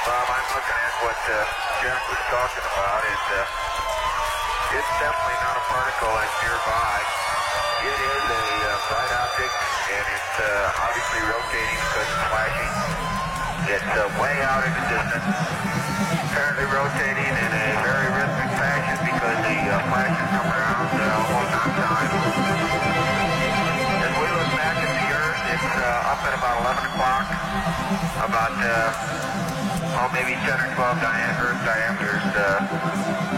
Bob, I'm looking at what Jack was talking about, and it's definitely not a particle that's nearby. It is a bright object, and it's obviously rotating because it's flashing. It's way out in the distance, apparently rotating in a very rhythmic fashion because the flashes come around almost on time. As we look back at the Earth, it's up at about 11 o'clock, about maybe 10 or 12 Earth diameters